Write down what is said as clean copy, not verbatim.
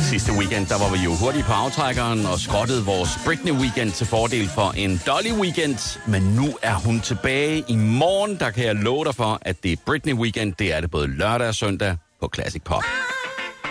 Sidste weekend, der var vi jo hurtigt på aftrækkeren og skrottede vores Britney-weekend til fordel for en Dolly-weekend. Men nu er hun tilbage. I morgen, der kan jeg love dig for, at det er Britney-weekend. Det er det både lørdag og søndag på Classic Pop.